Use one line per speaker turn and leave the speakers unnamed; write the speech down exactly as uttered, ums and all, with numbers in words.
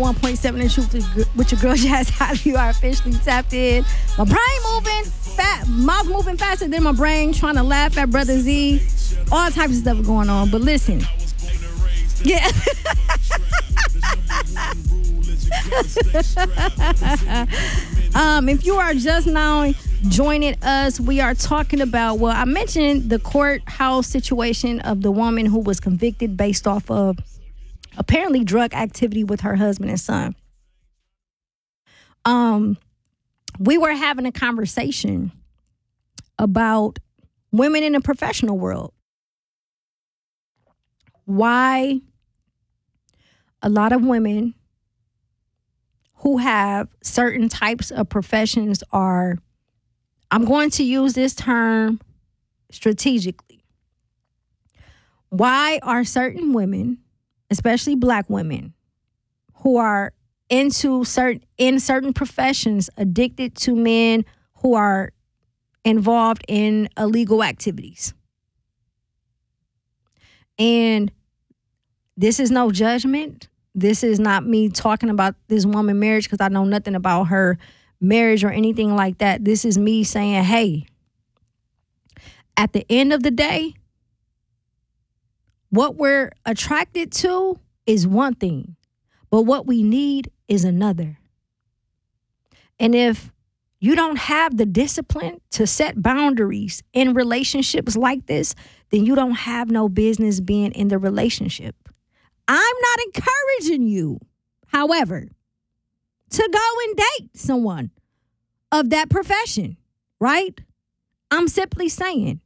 one point seven The Truth with with your girl Jazz Holly. You are officially tapped in. My brain moving, fat, mouth moving faster than my brain, trying to laugh at Brother Z. All types of stuff going on. But listen. Yeah. um, if you are just now joining us, we are talking about, well, I mentioned the courthouse situation of the woman who was convicted based off of apparently drug activity with her husband and son. Um, we were having a conversation about women in the professional world. Why a lot of women who have certain types of professions are, I'm going to use this term strategically. Why are certain women, especially Black women, who are into certain in certain professions addicted to men who are involved in illegal activities? And this is no judgment. This is not me talking about this woman marriage because I know nothing about her marriage or anything like that. This is me saying, hey, at the end of the day, what we're attracted to is one thing, but what we need is another. And if you don't have the discipline to set boundaries in relationships like this, then you don't have no business being in the relationship. I'm not encouraging you, however, to go and date someone of that profession, right? I'm simply saying,